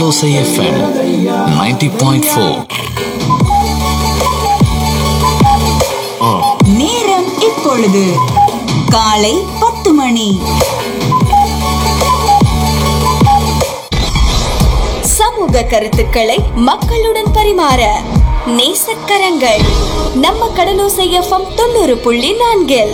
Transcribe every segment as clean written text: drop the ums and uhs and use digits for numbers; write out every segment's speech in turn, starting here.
கடலோசை FM 90.4. நேரம் இப்பொழுது காலை 10 மணி. சமூக கருத்துக்களை மக்களுடன் பரிமாற நேசக்கரங்கள் நம்ம கடலோசை FM 90.4.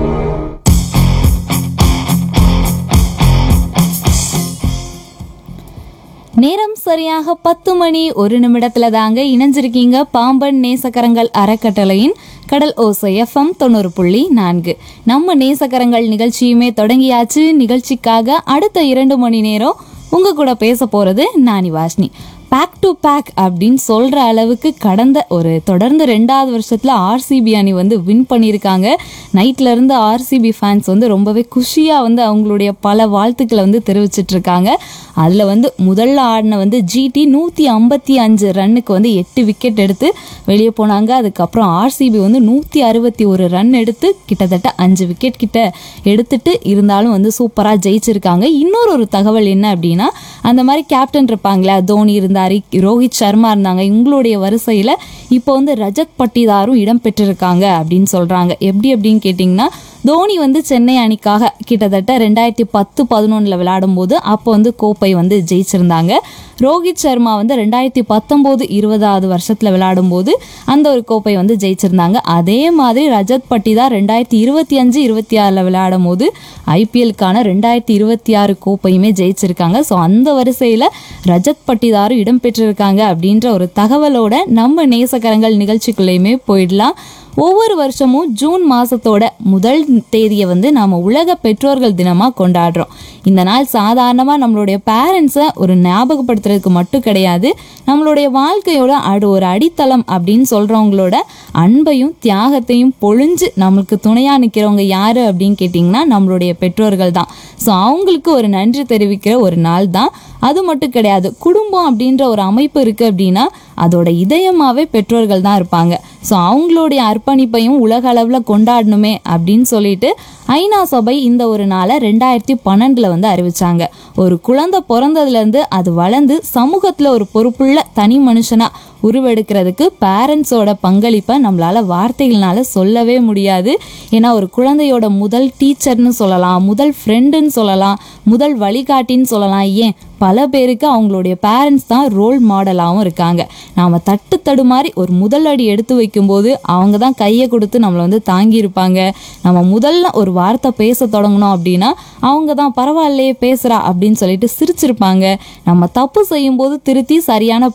நேரம் சரியாக 10 மணி 1 தாங்க இணைஞ்சிருக்கீங்க பாம்பன் நேசக்கரங்கள் அறக்கட்டளையின் கடல் ஓசை FM 90.4. நம்ம நேசக்கரங்கள் நிகழ்ச்சியுமே தொடங்கியாச்சு. நிகழ்ச்சிக்காக அடுத்த 2 மணி நேரம் உங்க கூட பேச போறது நானி வாஷ்னி. பேக் டு பேக் அப்படின்னு சொல்ற அளவுக்கு தொடர்ந்து 2வது வருஷத்துல ஆர்சிபி அணி வின் பண்ணியிருக்காங்க. நைட்ல இருந்து ஆர்சிபி ஃபேன்ஸ் ரொம்பவே குஷியா அவங்களுடைய பல வாழ்த்துக்களை தெரிவிச்சிட்டு இருக்காங்க. அதுல முதல்ல ஆடின ஜிடி 155 ரன்னுக்கு 8 விக்கெட் எடுத்து வெளியே போனாங்க. அதுக்கப்புறம் ஆர்சிபி 161 ரன் எடுத்து கிட்டத்தட்ட 5 விக்கெட் கிட்ட எடுத்துட்டு இருந்தாலும் சூப்பரா ஜெயிச்சிருக்காங்க. இன்னொரு தகவல் என்ன அப்படின்னா, அந்த மாதிரி கேப்டன் இருப்பாங்களா, தோனி இருந்தாரு, ரோஹித் சர்மா இருந்தாங்க, இவங்களுடைய வரிசையில இப்போ ரஜத் பட்டிதாரும் இடம் பெற்றிருக்காங்க அப்படின்னு சொல்றாங்க. எப்படி அப்படின்னு கேட்டீங்கன்னா, தோனி சென்னை அணிக்காக கிட்டத்தட்ட 2010-11 விளையாடும் போது அப்போ கோப்பை ஜெயிச்சிருந்தாங்க. ரோஹித் சர்மா 2019-20 வருஷத்துல விளையாடும் போது அந்த ஒரு கோப்பை ஜெயிச்சிருந்தாங்க. அதே மாதிரி ரஜத் பட்டிதார் 2025-26 விளையாடும் போது ஐபிஎல்கான 2026 கோப்பையுமே ஜெயிச்சிருக்காங்க. ஸோ அந்த வரிசையில ரஜத் பட்டிதாரும் இடம்பெற்றிருக்காங்க அப்படின்ற ஒரு தகவலோட நம்ம நேசக்கரங்கள் நிகழ்ச்சிக்குள்ளேயுமே போயிடலாம். ஒவ்வொரு வருஷமும் ஜூன் மாசத்தோட முதல் தேதியை நாம உலக பெற்றோர்கள் தினமா கொண்டாடுறோம். இந்த நாள் சாதாரணமா நம்மளுடைய பேரண்ட்ஸை ஒரு ஞாபகப்படுத்துறதுக்கு மட்டும் கிடையாது, நம்மளுடைய வாழ்க்கையோட ஒரு அடித்தளம் அப்படின்னு சொல்றவங்களோட அன்பையும் தியாகத்தையும் பொழிஞ்சு நம்மளுக்கு துணையா நிக்கிறவங்க யாரு அப்படின்னு கேட்டிங்கன்னா நம்மளுடைய பெற்றோர்கள் தான். ஸோ அவங்களுக்கு ஒரு நன்றி தெரிவிக்கிற ஒரு நாள் தான். அது மட்டும் கிடையாது, குடும்பம் அப்படின்ற ஒரு அமைப்பு இருக்கு அப்படின்னா அதோட இதயமாவே பெற்றோர்கள் தான் இருப்பாங்க. ஸோ அவங்களுடைய அர்ப்பணிப்பையும் உலக அளவில் கொண்டாடணுமே அப்படின்னு சொல்லிட்டு ஐநா சபை இந்த ஒரு நாளை 2012 அறிவிச்சாங்க. ஒரு குழந்தை பிறந்ததுலேருந்து அது வளர்ந்து சமூகத்தில் ஒரு பொறுப்புள்ள தனி மனுஷனா உருவெடுக்கிறதுக்கு பேரண்ட்ஸோட பங்களிப்பை நம்மளால வார்த்தைகள்னால சொல்லவே முடியாது. ஏன்னா ஒரு குழந்தையோட முதல் டீச்சர்னு சொல்லலாம், முதல் ஃப்ரெண்டுன்னு சொல்லலாம், முதல் வழிகாட்டின்னு சொல்லலாம். ஏன் பல பேருக்கு அவங்களுடைய பேரண்ட்ஸ் தான் ரோல் மாடலாகவும் இருக்காங்க. நாம் தடுமாறி ஒரு முதல் அடி எடுத்து வைக்கும்போது அவங்க தான் கையை கொடுத்து நம்மளை தாங்கியிருப்பாங்க. நம்ம முதல்ல ஒரு வார்த்தை பேச தொடங்கணும் அப்படின்னா அவங்க தான் பரவாயில்லையே பேசுகிறா அப்படின்னு சொல்லிட்டு சிரிச்சிருப்பாங்க. நம்ம தப்பு செய்யும்போது திருத்தி சரியான